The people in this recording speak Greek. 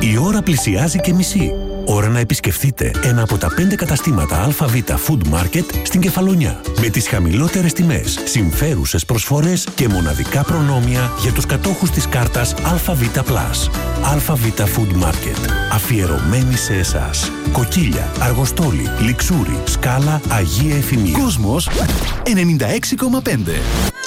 Η ώρα πλησιάζει και μισή. Ώρα να επισκεφτείτε ένα από τα 5 καταστήματα ΑΒ Food Market στην Κεφαλονιά. Με τις χαμηλότερες τιμές, συμφέρουσες προσφορές και μοναδικά προνόμια για τους κατόχους της κάρτας ΑΒ+. ΑΒ Food Market. Αφιερωμένη σε εσάς. Κοκκίλια, Αργοστόλη, Λιξούρι, Σκάλα, Αγία Εφημία. Κόσμος 96,5.